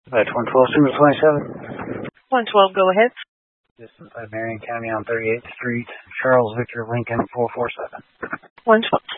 Dispatch 112, Super 27. 112, go ahead. This is Marion County on 38th Street, Charles Victor Lincoln 447. 112.